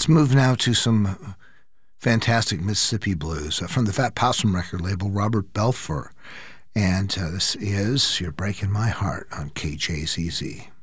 Let's move now to some fantastic Mississippi blues from the Fat Possum record label, Robert Belfour. And this is You're Breaking My Heart on KJZZ.